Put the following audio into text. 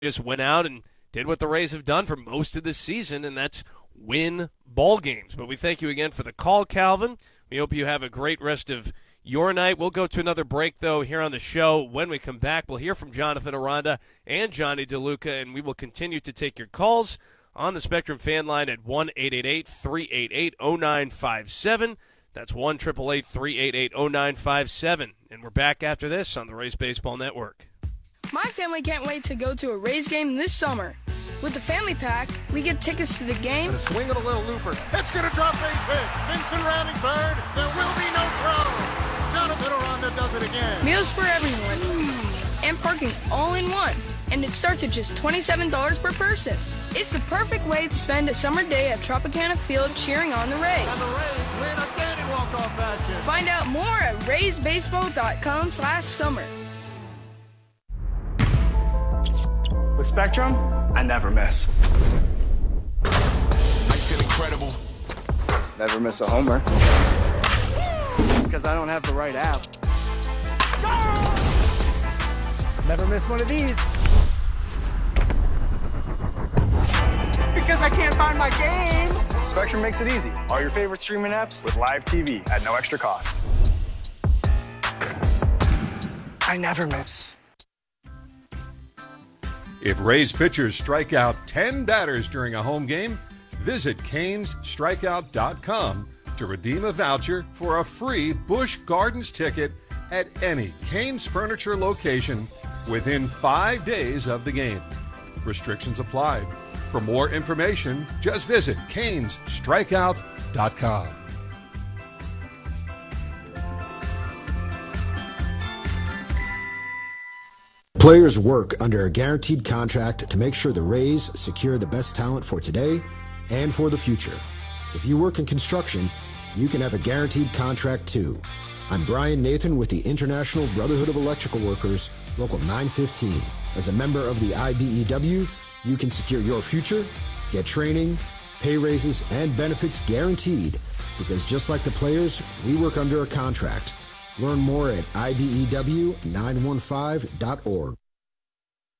just went out and did what the Rays have done for most of the season, and that's win ball games. But we thank you again for the call, Calvin. We hope you have a great rest of your night. We'll go to another break, though, here on the show. When we come back, we'll hear from Jonathan Aranda and Johnny DeLuca, and we will continue to take your calls on the Spectrum fan line at 1-888-388-0957. That's 1-888-388-0957. And we're back after this on the Rays Baseball Network. My family can't wait to go to a Rays game this summer. With the family pack, we get tickets to the game. And a swing and a little looper. It's going to drop base hit. Simpson rounding third. There will be no throw. Jonathan Aranda does it again. Meals for everyone. And parking all in one. And it starts at just $27 per person. It's the perfect way to spend a summer day at Tropicana Field cheering on the Rays. And the Rays win again in walk-off fashion. Find out more at raysbaseball.com/summer. With Spectrum, I never miss. I feel incredible. Never miss a homer. Because I don't have the right app. Never miss one of these. Because I can't find my game. Spectrum makes it easy. All your favorite streaming apps with live TV at no extra cost. I never miss. If Rays pitchers strike out 10 batters during a home game, visit CanesStrikeout.com to redeem a voucher for a free Busch Gardens ticket at any Canes Furniture location within 5 days of the game. Restrictions apply. For more information, just visit CanesStrikeout.com. Players work under a guaranteed contract to make sure the Rays secure the best talent for today and for the future. If you work in construction, you can have a guaranteed contract too. I'm Brian Nathan with the International Brotherhood of Electrical Workers, Local 915. As a member of the IBEW, you can secure your future, get training, pay raises, and benefits guaranteed, because just like the players, we work under a contract. Learn more at IBEW915.org.